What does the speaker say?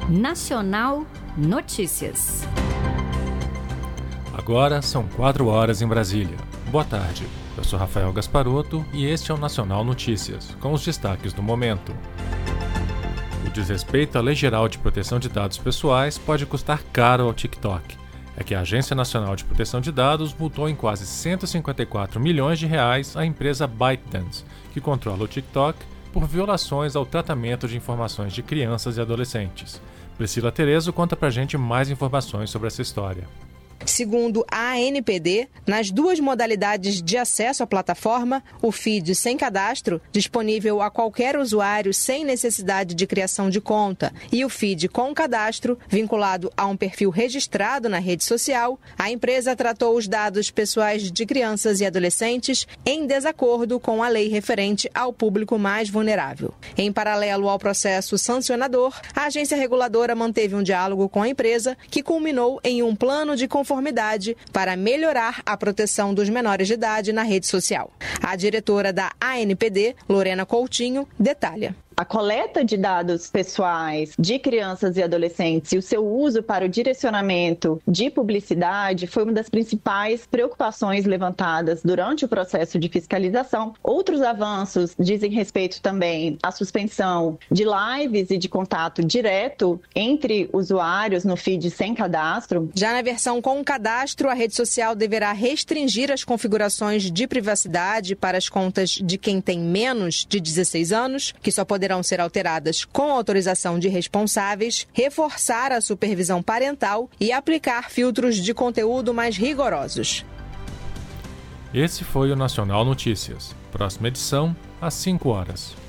Nacional Notícias. Agora são 4 horas em Brasília. Boa tarde, eu sou Rafael Gasparotto e este é o Nacional Notícias, com os destaques do momento. O desrespeito à Lei Geral de Proteção de Dados Pessoais pode custar caro ao TikTok. É que a Agência Nacional de Proteção de Dados multou em quase 154 milhões de reais a empresa ByteDance, que controla o TikTok, por violações ao tratamento de informações de crianças e adolescentes. Priscila Terezo conta pra gente mais informações sobre essa história. Segundo a ANPD, nas duas modalidades de acesso à plataforma, o feed sem cadastro, disponível a qualquer usuário sem necessidade de criação de conta, e o feed com cadastro, vinculado a um perfil registrado na rede social, a empresa tratou os dados pessoais de crianças e adolescentes em desacordo com a lei referente ao público mais vulnerável. Em paralelo ao processo sancionador, a agência reguladora manteve um diálogo com a empresa, que culminou em um plano de conformidade para melhorar a proteção dos menores de idade na rede social. A diretora da ANPD, Lorena Coutinho, detalha. A coleta de dados pessoais de crianças e adolescentes e o seu uso para o direcionamento de publicidade foi uma das principais preocupações levantadas durante o processo de fiscalização. Outros avanços dizem respeito também à suspensão de lives e de contato direto entre usuários no feed sem cadastro. Já na versão com cadastro, a rede social deverá restringir as configurações de privacidade para as contas de quem tem menos de 16 anos, que só poderão ser alteradas com autorização de responsáveis, reforçar a supervisão parental e aplicar filtros de conteúdo mais rigorosos. Esse foi o Nacional Notícias. Próxima edição, às 5 horas.